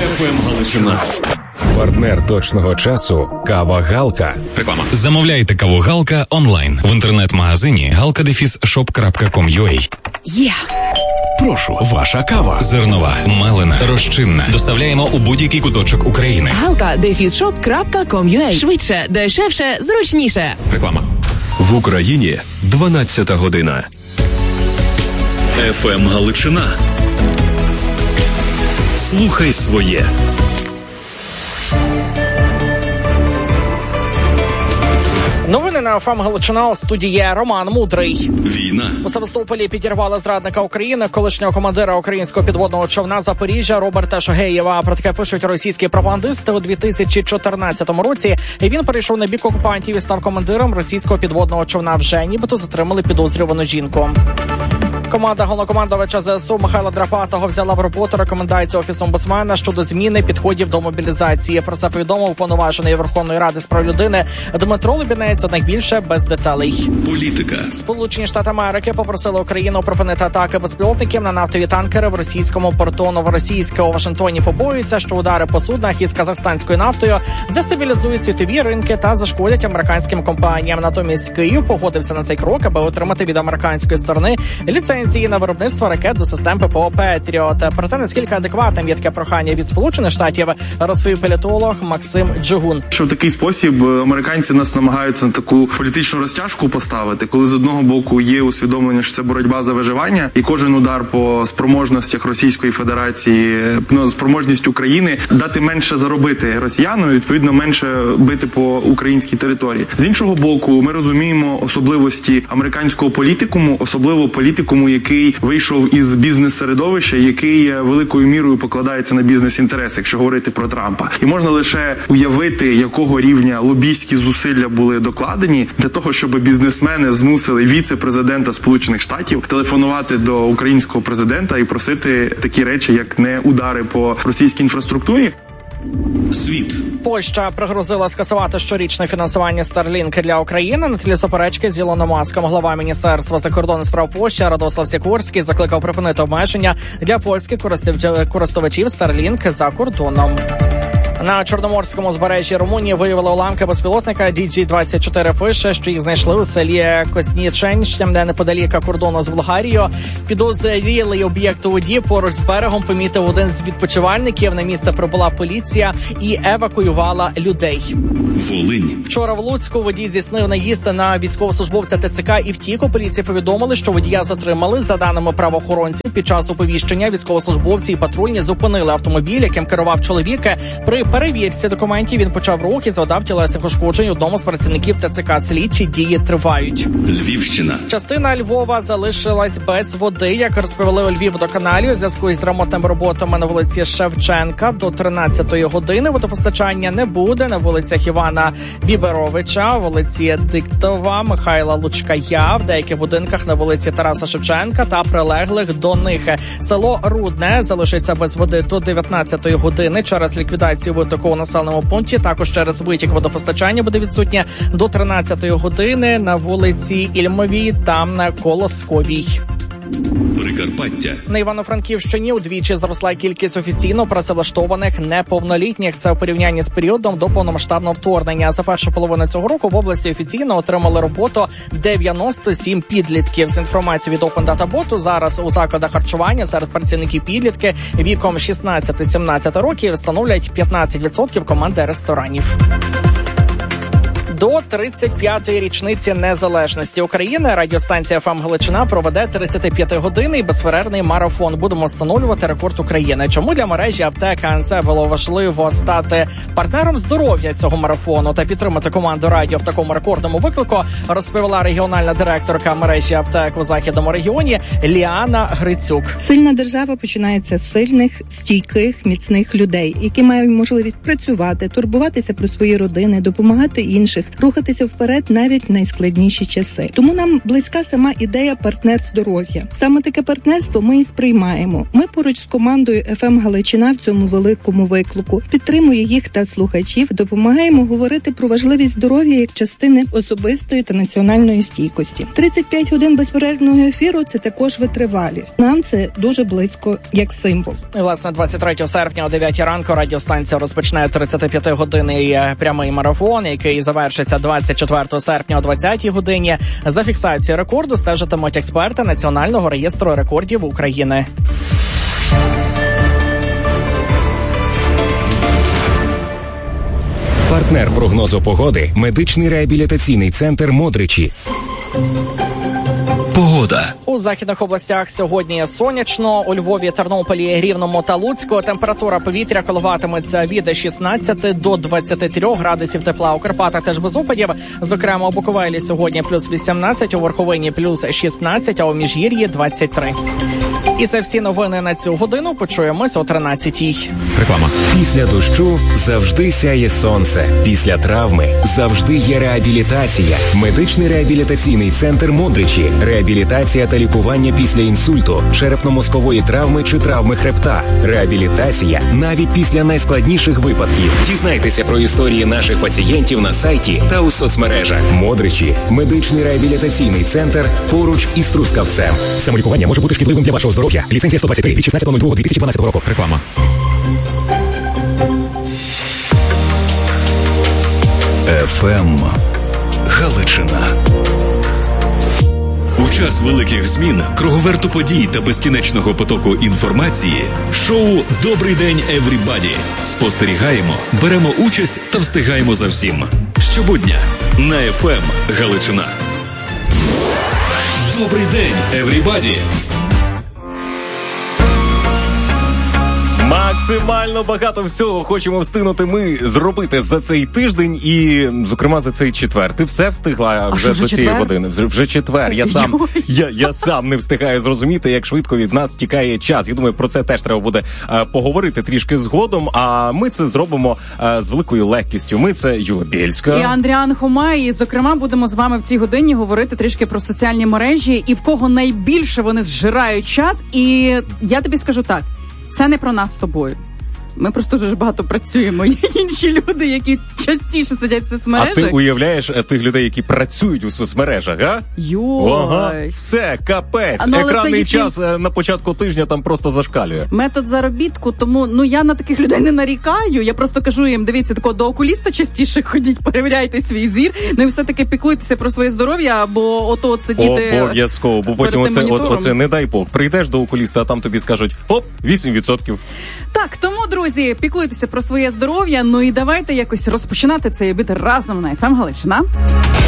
ФМ Галичина. Партнер точного часу – кава «Галка». Реклама. Замовляйте каву «Галка» онлайн в інтернет-магазині galka-shop.com.ua. Є! Прошу, ваша кава. Зернова, мелена, розчинна. Доставляємо у будь-який куточок України. galka-shop.com.ua. Швидше, дешевше, зручніше. Реклама. В Україні 12 година. ФМ Галичина. Слухай своє. Новини на ФМ Галичина, у студії Роман Мудрий. Війна. У Севастополі підірвали зрадника України, колишнього командира українського підводного човна «Запоріжжя» Роберта Шагеєва. Про таке пишуть російські пропагандисти. У 2014 році він перейшов на бік окупантів і став командиром російського підводного човна. Вже нібито затримали підозрювану жінку. Команда головнокомандувача ЗСУ Михайла Драпатого взяла в роботу рекомендації Офісу омбудсмена щодо зміни підходів до мобілізації. Про це повідомив уповноважений Верховної Ради з прав людини Дмитро Лубінець, однак більше без деталей. Політика. Сполучені Штати Америки попросили Україну припинити атаки безпілотників на нафтові танкери в російському порту Новоросійське. У Вашингтоні побоюються, що удари по суднах із казахстанською нафтою дестабілізують світові ринки та зашкодять американським компаніям. Натомість Київ погодився на цей крок, аби отримати від американської сторони ліцензії на виробництво ракет до систем ППО «Петріот». Про те, наскільки адекватним є таке прохання від Сполучених Штатів, розповів політолог Максим Джигун. Що в такий спосіб американці нас намагаються на таку політичну розтяжку поставити, коли з одного боку є усвідомлення, що це боротьба за виживання, і кожен удар по спроможностях Російської Федерації, спроможність України дати менше заробити росіянам, відповідно менше бити по українській території. З іншого боку, ми розуміємо особливості американського політикуму, особливо політикуму, який вийшов із бізнес-середовища, який великою мірою покладається на бізнес-інтереси, якщо говорити про Трампа. І можна лише уявити, якого рівня лобістські зусилля були докладені для того, щоб бізнесмени змусили віце-президента Сполучених Штатів телефонувати до українського президента і просити такі речі, як не удари по російській інфраструктурі. Світ. Польща пригрозила скасувати щорічне фінансування Starlink для України на тлі суперечки з Ілоном Маском. Глава Міністерства закордонних справ Польщі Радослав Сікорський закликав припинити обмеження для польських користувачів Starlink за кордоном. На Чорноморському узбережжі Румунії виявили уламки безпілотника. DG-24 пише, що їх знайшли у селі Коснічень, неподалік кордону з Болгарією. Підозрілий об'єкт у воді поруч з берегом помітив один з відпочивальників. На місце прибула поліція і евакуювала людей. Волинь. Вчора в Луцьку водій здійснив наїзд на військовослужбовця ТЦК і втік. У поліції повідомили, що водія затримали. За даними правоохоронців, під час оповіщення військовослужбовці і патрульні зупинили автомобіль, яким керував чоловік. При перевірці документів він почав рух і завдав тілесних ушкоджень одному з працівників ТЦК. Слідчі дії тривають. Львівщина. Частина Львова залишилась без води, як розповіли у Львівводоканалі. У зв'язку із ремонтними роботами на вулиці Шевченка до 13-ї години водопостачання не буде. На вулицях Івана Біберовича, вулиці Диктова, Михайла Лучкая, в деяких будинках на вулиці Тараса Шевченка та прилеглих до них. Село Рудне залишиться без води до 19-ї години через ліквідацію витоку у населеному пункті. Також через витік водопостачання буде відсутнє до 13-ї години на вулиці Ільмовій та на Колосковій. Прикарпаття. На Івано-Франківщині удвічі зросла кількість офіційно працевлаштованих неповнолітніх. Це в порівнянні з періодом до повномасштабного вторгнення. За першу половину цього року в області офіційно отримали роботу 97 підлітків. З інформацією від Open Data Bot, зараз у закладах харчування серед працівників підлітки віком 16-17 років становлять 15% команди ресторанів. До 35-ї річниці незалежності України радіостанція ФМ Галичина проведе 35-годинний безперервний марафон. Будемо встановлювати рекорд України. Чому для мережі аптек АНЦ було важливо стати партнером здоров'я цього марафону та підтримати команду радіо в такому рекордному виклику, розповіла регіональна директорка мережі аптек у Західному регіоні Ліана Грицюк. Сильна держава починається з сильних, стійких, міцних людей, які мають можливість працювати, турбуватися про свої родини, допомагати інших, рухатися вперед навіть в найскладніші часи. Тому нам близька сама ідея «Партнер здоров'я». Саме таке партнерство ми і сприймаємо. Ми поруч з командою FM Галичина в цьому великому виклику підтримує їх та слухачів, допомагаємо говорити про важливість здоров'я як частини особистої та національної стійкості. 35 годин безперервного ефіру – це також витривалість. Нам це дуже близько як символ. Власне, 23 серпня о 9 ранку радіостанція розпочне 35-годинний прямий марафон, який завершиться 24 серпня о 20 годині. За фіксацією рекорду стежитимуть експерти Національного реєстру рекордів України. Партнер прогнозу погоди – медичний реабілітаційний центр «Модричі». Погода. У західних областях сьогодні сонячно. У Львові, Тернополі, Рівному та Луцьку температура повітря коливатиметься від 16 до 23 градусів тепла. У Карпатах теж без опадів. Зокрема, у Буковелі сьогодні плюс 18, у Верховині плюс 16, а у Міжгір'ї 23. І це всі новини на цю годину. Почуємось о 13-й. Реклама. Після дощу завжди сяє сонце. Після травми завжди є реабілітація. Медичний реабілітаційний центр «Модричі». Реабілітація та лікування після інсульту, черепно-мозкової травми чи травми хребта. Реабілітація навіть після найскладніших випадків. Дізнайтеся про історії наших пацієнтів на сайті та у соцмережах. «Модричі» – медичний реабілітаційний центр поруч із Трускавцем. Самолікування може бути шкідливим для вашого здоров'я. Ліцензія 123 від 16.02.2012 року. Реклама. ФМ Галичина. У час великих змін, круговерту подій та безкінечного потоку інформації шоу «Добрий день, Еврібаді». Спостерігаємо, беремо участь та встигаємо за всім. Щобудня на ФМ Галичина. Добрий день, Еврібаді. Максимально багато всього хочемо встигнути ми зробити за цей тиждень і, зокрема, за цей четвер. Ти все встигла вже до цієї години? Вже четвер. Я сам не встигаю зрозуміти, як швидко від нас тікає час. Я думаю, про це теж треба буде поговорити трішки згодом, а ми це зробимо з великою легкістю. Ми — це Юля Бєльська і Андріан Хома, і, зокрема, будемо з вами в цій годині говорити трішки про соціальні мережі і в кого найбільше вони зжирають час. І я тобі скажу так, це не про нас з тобою. Ми просто дуже багато працюємо. Є інші люди, які частіше сидять в соцмережах. А ти уявляєш тих людей, які працюють у соцмережах, а? Йой. Ага, все, капець. Екранний час на початку тижня там просто зашкалює. Метод заробітку, тому я на таких людей не нарікаю. Я просто кажу їм, дивіться, до окуліста частіше ходіть, перевіряйте свій зір. Ну і все-таки піклуйтеся про своє здоров'я, або от сидіти обов'язково, бо потім оце не дай Бог. Прийдеш до окуліста, а там тобі скажуть, 8%. Так, тому, друзі, піклуйтеся про своє здоров'я, ну і давайте якось розпочинати цей обід разом на FM Галичина.